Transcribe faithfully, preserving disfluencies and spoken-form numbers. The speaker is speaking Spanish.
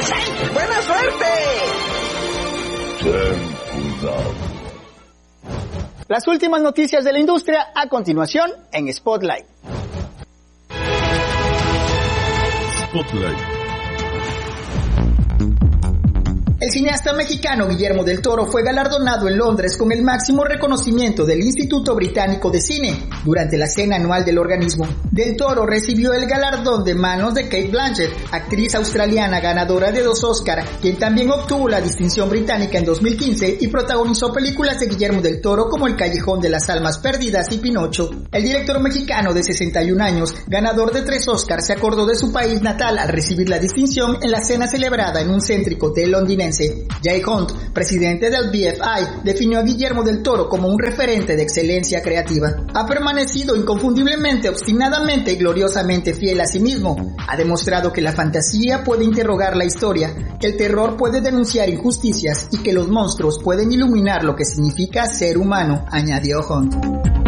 Shane! ¡Buena suerte! Ten cuidado. Las últimas noticias de la industria a continuación en Spotlight. Spotlight. El cineasta mexicano Guillermo del Toro fue galardonado en Londres con el máximo reconocimiento del Instituto Británico de Cine durante la cena anual del organismo. Del Toro recibió el galardón de manos de Cate Blanchett, actriz australiana ganadora de dos Oscar, quien también obtuvo la distinción británica en dos mil quince y protagonizó películas de Guillermo del Toro como El Callejón de las Almas Perdidas y Pinocho. El director mexicano de sesenta y un años, ganador de tres Oscars, se acordó de su país natal al recibir la distinción en la cena celebrada en un céntrico hotel londinense. Jay Hunt, presidente del B F I, definió a Guillermo del Toro como un referente de excelencia creativa. Ha permanecido inconfundiblemente, obstinadamente y gloriosamente fiel a sí mismo. Ha demostrado que la fantasía puede interrogar la historia, que el terror puede denunciar injusticias y que los monstruos pueden iluminar lo que significa ser humano, añadió Hunt.